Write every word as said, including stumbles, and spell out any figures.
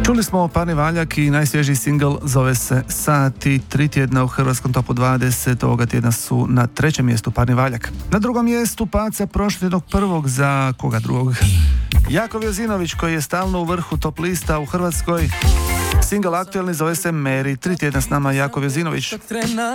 Čuli smo Parni valjak i najsvježiji singl zove se Sati. Tri tjedna u hrvatskom topu dvadeset, ovoga tjedna su na trećem mjestu Parni valjak. Na drugom mjestu paca prošljednog prvog za koga drugog? Jakov Jozinović, koji je stalno u vrhu top lista u Hrvatskoj. Singl aktualni zove se Meri. Tri tjedna s nama Jakov Jozinović.